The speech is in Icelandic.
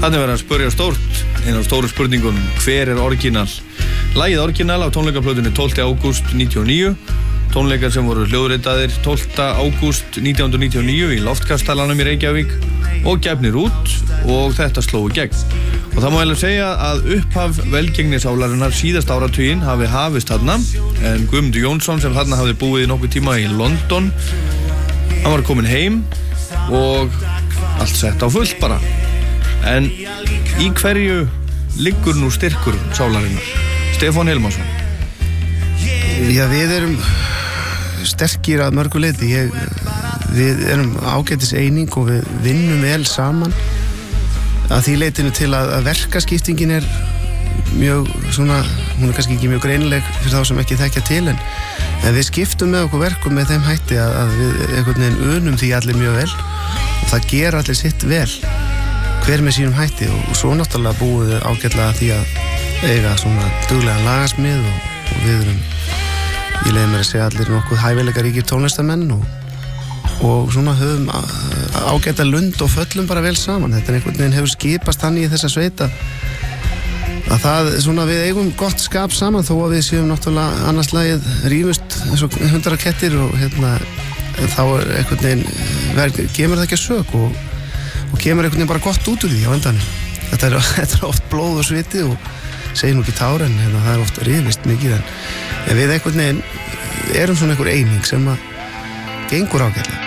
Þannig verður að spyrja stórt, einu af stóru spurningum, hver orginal? Lagið orginal af tónleikaplötunni 12. ágúst 1999, tónleikar sem voru hljóðritaðir 12. ágúst 1999 í Loftkastalanum í Reykjavík og gefnir út og þetta sló í gegn. Og það má eiginlega segja að upphaf velgengnisálarinnar síðasta áratuginn hafi hafist þarna, en Guðmundur Jónsson sem þarna hafði búið í nokkuð tíma í London, hann var kominn heim og allt sett á fullt bara. En í hverju liggur nú styrkur sálarinnar? Stefán Hilmarsson. Já, við erum sterkir að mörgu leyti. Við erum ágætis eining og við vinnum vel saman. Að því leitinu til að verkaskiptingin er mjög svona, hún er kannski ekki mjög greinileg fyrir þá sem ekki þekkja til, en við skiptum með okkur verkum með þeim hætti að við einhvern veginn unum því allir mjög vel og það ger allir sitt vel, hver með sínum hætti og svo náttúrulega búið við ágætlega því að eiga svona duglegan lagasmið og við erum, ég leiði mér að segja allir nokkuð hæfileika ríkir tónlistamenn og svona höfum ágæta lund og föllum bara vel saman. Þetta einhvern veginn hefur skipast þannig í þessa sveita að það svona við eigum gott skap saman þó að við séum náttúrulega annars lagið rífust eins og 100 kettir og þá er einhvern veginn kemur það ekki að sök og kemur einhvern veginn bara gott út úr því á endanum. Þetta er oft blóð og sviti og segir nú ekki tár en það er oft rifist mikið en við einhvern veginn erum svona einhver eining sem að gengur ágætlega.